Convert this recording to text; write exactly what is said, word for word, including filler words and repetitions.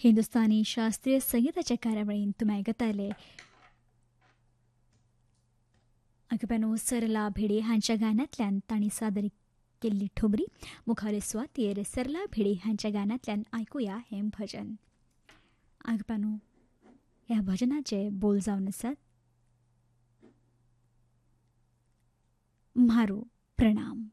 हिंदुस्थानी शास्त्रीय संगीताच्या कार्यावळींत तुमी आयकताले अगपेनो सरला भिडे हांच्या गाण्यांतल्यान तांणी सादर केल्ली ठुमरी. मुखार सुवातेर सरला भिडे हांच्या गाण्यांतल्यान आयकुया हें भजन. आगपानो ह्या भजनाचे बोल जावन आसात, म्हारो प्रणाम.